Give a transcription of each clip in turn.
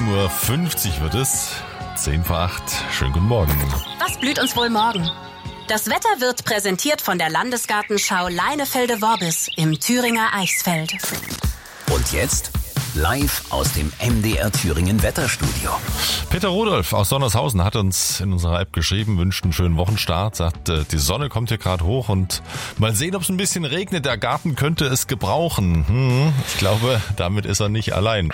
7:50 wird es. 10 vor 8. Schönen guten Morgen. Was blüht uns wohl morgen? Das Wetter wird präsentiert von der Landesgartenschau Leinefelde-Worbis im Thüringer Eichsfeld. Und jetzt live aus dem MDR Thüringen Wetterstudio. Peter Rudolph aus Sonnershausen hat uns in unserer App geschrieben, wünscht einen schönen Wochenstart, sagt, die Sonne kommt hier gerade hoch und mal sehen, ob es ein bisschen regnet. Der Garten könnte es gebrauchen. Ich glaube, damit ist er nicht allein.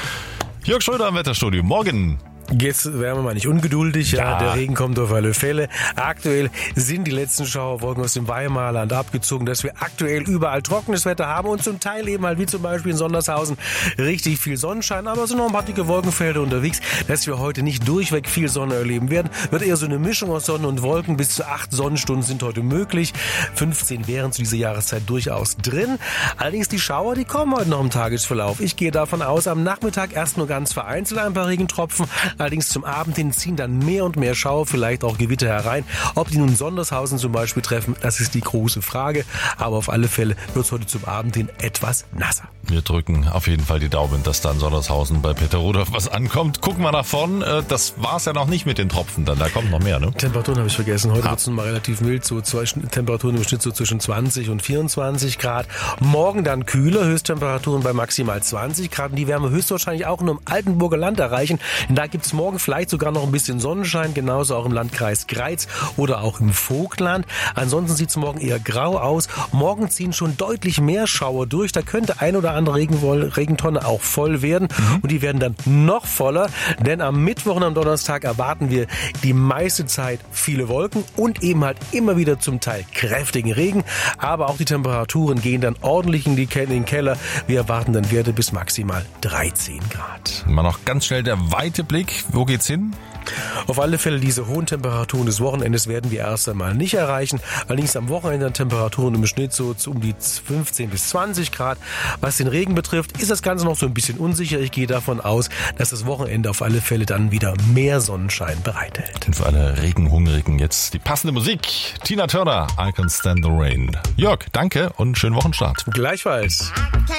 Jörg Schröder im Wetterstudio. Morgen. Jetzt werden wir mal nicht ungeduldig, ja, der Regen kommt auf alle Fälle. Aktuell sind die letzten Schauerwolken aus dem Weimarland abgezogen, dass wir aktuell überall trockenes Wetter haben und zum Teil eben halt wie zum Beispiel in Sondershausen richtig viel Sonnenschein, aber es sind noch ein paar dicke Wolkenfelder unterwegs, dass wir heute nicht durchweg viel Sonne erleben werden. Wird eher so eine Mischung aus Sonne und Wolken, bis zu 8 Sonnenstunden sind heute möglich. 15 wären zu dieser Jahreszeit durchaus drin. Allerdings die Schauer, die kommen heute noch im Tagesverlauf. Ich gehe davon aus, am Nachmittag erst nur ganz vereinzelt ein paar Regentropfen. Allerdings zum Abend hin ziehen dann mehr und mehr Schauer, vielleicht auch Gewitter herein. Ob die nun Sondershausen zum Beispiel treffen, das ist die große Frage. Aber auf alle Fälle wird es heute zum Abend hin etwas nasser. Wir drücken auf jeden Fall die Daumen, dass da in Sondershausen bei Peter Rudolph was ankommt. Gucken wir nach vorn. Das war's ja noch nicht mit den Tropfen dann. Da kommt noch mehr, ne? Temperaturen habe ich vergessen. Heute wird es mal relativ mild. So Temperaturen im Schnitt so zwischen 20 und 24 Grad. Morgen dann kühler. Höchsttemperaturen bei maximal 20 Grad. Und die Wärme höchstwahrscheinlich auch nur im Altenburger Land erreichen. Denn da gibt es morgen vielleicht sogar noch ein bisschen Sonnenschein. Genauso auch im Landkreis Greiz oder auch im Vogtland. Ansonsten sieht es morgen eher grau aus. Morgen ziehen schon deutlich mehr Schauer durch. Da könnte ein oder andere Regentonne auch voll werden. Und die werden dann noch voller. Denn am Mittwoch und am Donnerstag erwarten wir die meiste Zeit viele Wolken und eben halt immer wieder zum Teil kräftigen Regen. Aber auch die Temperaturen gehen dann ordentlich in den Keller. Wir erwarten dann Werte bis maximal 13 Grad. Mal noch ganz schnell der weite Blick. Wo geht's hin? Auf alle Fälle diese hohen Temperaturen des Wochenendes werden wir erst einmal nicht erreichen. Allerdings am Wochenende Temperaturen im Schnitt so um die 15 bis 20 Grad. Was den Regen betrifft, ist das Ganze noch so ein bisschen unsicher. Ich gehe davon aus, dass das Wochenende auf alle Fälle dann wieder mehr Sonnenschein bereithält. Und für alle Regenhungrigen jetzt die passende Musik. Tina Turner, I Can Stand the Rain. Jörg, danke und schönen Wochenstart. Gleichfalls.